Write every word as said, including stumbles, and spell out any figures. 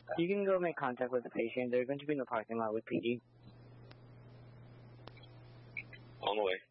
You can go make contact with the patient. They're going to be in the parking lot with P D. On the way.